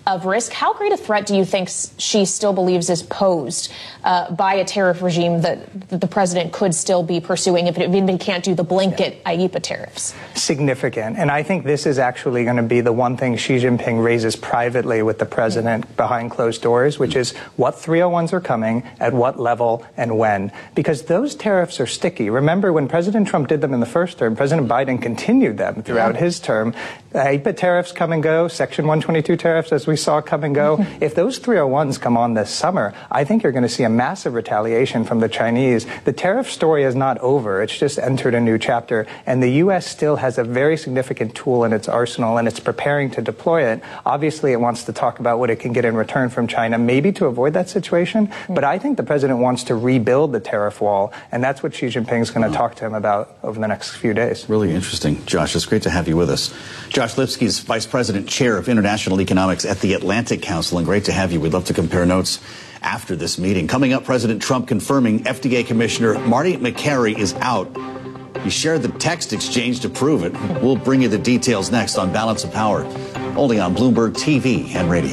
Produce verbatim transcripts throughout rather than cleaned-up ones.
of risk. How great a threat do you think she still believes is posed uh, by a tariff regime that, that the president could still be pursuing if it even can't do the blanket I E P A tariffs? Significant. And I think this is actually going to be the one thing Xi Jinping raises privately with the president mm-hmm. behind closed doors, which is what three oh ones are coming, at what level, and when. Because those tariffs are sticky. Remember, when President Trump did them in the first term, President Biden continued them throughout yeah. his term. I E P A tariffs come and go, Section one twenty-two tariffs, as we saw, come and go. Mm-hmm. If those three oh ones come on this summer, I think you're going to see a massive retaliation from the Chinese. The tariff story is not over. It's just entered a new chapter. And the U S still has a very significant tool in its arsenal, and it's preparing to deploy it. Obviously, it wants to talk about what it can get in return from China, maybe to avoid that situation. Mm-hmm. But I think the president wants to rebuild the tariff wall, and that's what Xi Jinping is going to oh. talk to him about over the next few days. Really interesting. Josh, it's great to have you with us. Josh Lipsky is Vice President, Chair of International Economics at the Atlantic Council, and great to have you. We'd love to compare notes after this meeting. Coming up, President Trump confirming F D A Commissioner Marty Makary is out. He shared the text exchange to prove it. We'll bring you the details next on Balance of Power, only on Bloomberg T V and radio.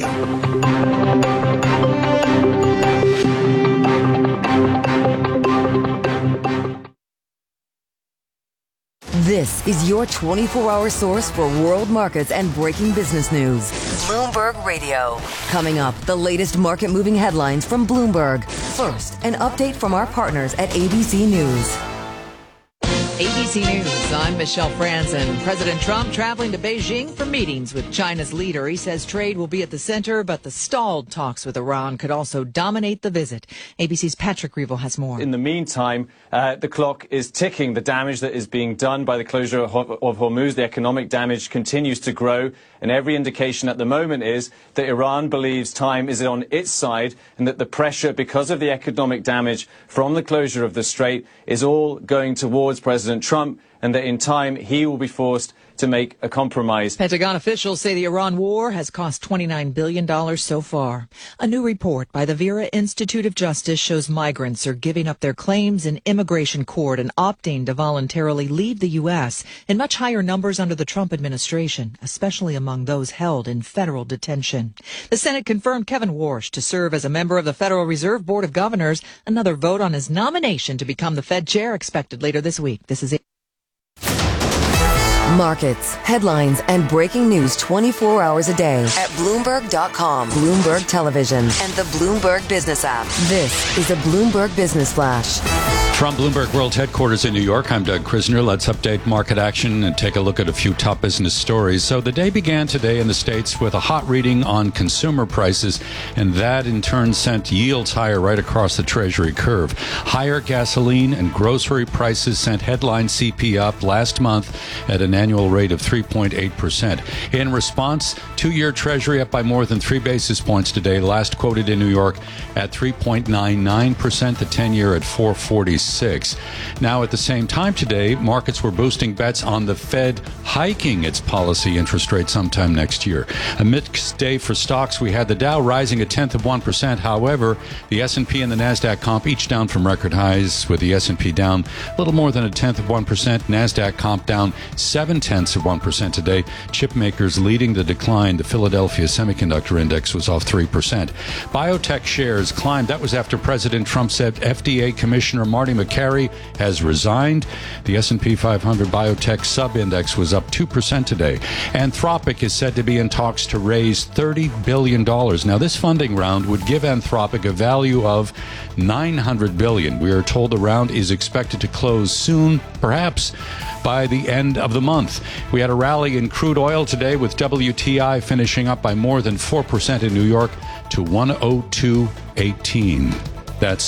This is your twenty-four hour source for world markets and breaking business news. Bloomberg Radio. Coming up, the latest market-moving headlines from Bloomberg. First, an update from our partners at A B C News. A B C News, I'm Michelle Franzen. President Trump traveling to Beijing for meetings with China's leader. He says trade will be at the center, but the stalled talks with Iran could also dominate the visit. A B C's Patrick Reevell has more. In the meantime, uh, the clock is ticking. The damage that is being done by the closure of, of Hormuz, the economic damage continues to grow. And every indication at the moment is that Iran believes time is on its side and that the pressure because of the economic damage from the closure of the strait is all going towards President Trump, and that in time he will be forced to make a compromise. Pentagon officials say the Iran war has cost twenty-nine billion dollars so far. A new report by the Vera Institute of Justice shows migrants are giving up their claims in immigration court and opting to voluntarily leave the U S in much higher numbers under the Trump administration, especially among those held in federal detention. The Senate confirmed Kevin Warsh to serve as a member of the Federal Reserve Board of Governors. Another vote on his nomination to become the Fed chair expected later this week. This is it. Markets, headlines, and breaking news twenty-four hours a day at Bloomberg dot com, Bloomberg Television, and the Bloomberg Business app. This is a Bloomberg Business Flash. From Bloomberg World Headquarters in New York, I'm Doug Krisner. Let's update market action and take a look at a few top business stories. So the day began today in the States with a hot reading on consumer prices, and that in turn sent yields higher right across the Treasury curve. Higher gasoline and grocery prices sent headline C P up last month at an annual rate of three point eight percent. In response, two-year Treasury up by more than three basis points today, last quoted in New York at three point nine nine percent, the ten-year at four forty-six. Now, at the same time today, markets were boosting bets on the Fed hiking its policy interest rate sometime next year. A mixed day for stocks. We had the Dow rising a tenth of one percent. However, the S and P and the NASDAQ comp each down from record highs, with the S and P down a little more than a tenth of one percent. NASDAQ comp down seven tenths of one percent today. Chip makers leading the decline. The Philadelphia Semiconductor Index was off three percent. Biotech shares climbed. That was after President Trump said F D A Commissioner Marty Makary has resigned. The S and P five hundred Biotech Sub-Index was up two percent today. Anthropic is said to be in talks to raise thirty billion dollars. Now, this funding round would give Anthropic a value of nine hundred billion dollars. We are told the round is expected to close soon, perhaps by the end of the month. We had a rally in crude oil today, with W T I finishing up by more than four percent in New York to one oh two eighteen. That's